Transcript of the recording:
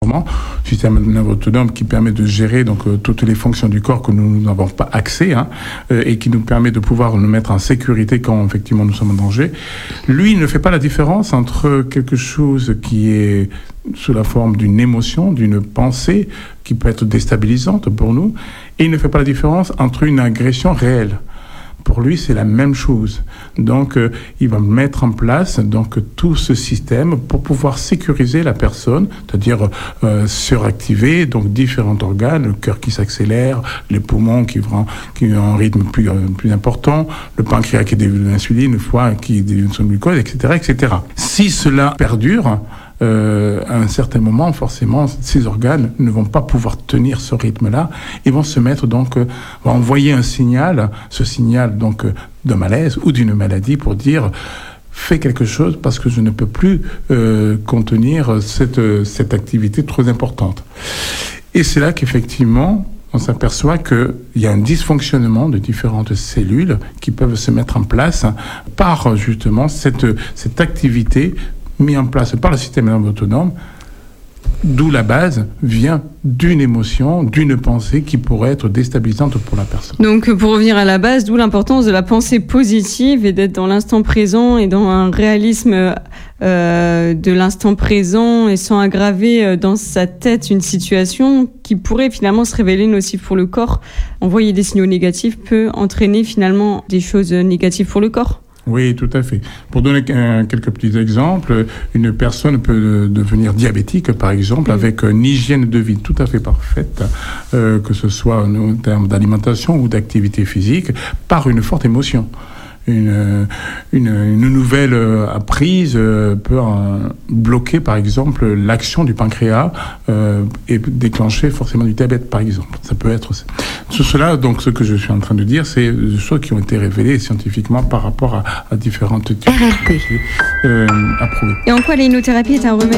performant, système nerveux autonome qui permet de gérer donc toutes les fonctions du corps que nous n'avons pas accès, et qui nous permet de pouvoir nous mettre en sécurité quand effectivement nous sommes en danger. Lui, il ne fait pas la différence entre quelque chose qui est sous la forme d'une émotion, d'une pensée qui peut être déstabilisante pour nous, et il ne fait pas la différence entre une agression réelle. Pour lui, c'est la même chose. Donc, il va mettre en place donc tout ce système pour pouvoir sécuriser la personne, c'est-à-dire suractiver donc différents organes, le cœur qui s'accélère, les poumons qui ont un rythme plus important, le pancréas qui développe de l'insuline, le foie qui développe son glucose, etc., etc. Si cela perdure, à un certain moment, forcément, ces organes ne vont pas pouvoir tenir ce rythme-là et vont se mettre donc, vont envoyer un signal, ce signal donc de malaise ou d'une maladie pour dire fais quelque chose parce que je ne peux plus contenir cette activité trop importante. Et c'est là qu'effectivement, on s'aperçoit qu'il y a un dysfonctionnement de différentes cellules qui peuvent se mettre en place par justement cette activité mis en place par le système nerveux autonome, d'où la base vient d'une émotion, d'une pensée qui pourrait être déstabilisante pour la personne. Donc pour revenir à la base, d'où l'importance de la pensée positive et d'être dans l'instant présent et dans un réalisme de l'instant présent et sans aggraver dans sa tête une situation qui pourrait finalement se révéler nocive pour le corps. Envoyer des signaux négatifs peut entraîner finalement des choses négatives pour le corps. Oui, tout à fait. Pour donner quelques petits exemples, une personne peut devenir diabétique, par exemple, avec une hygiène de vie tout à fait parfaite, que ce soit en termes d'alimentation ou d'activité physique, par une forte émotion. Une nouvelle apprise peut bloquer, par exemple, l'action du pancréas et déclencher forcément du diabète, par exemple. Ça peut être... Tout cela, donc, ce que je suis en train de dire, c'est des choses qui ont été révélées scientifiquement par rapport à différentes types RRP. approuvées. Et en quoi l'hypnothérapie est un remède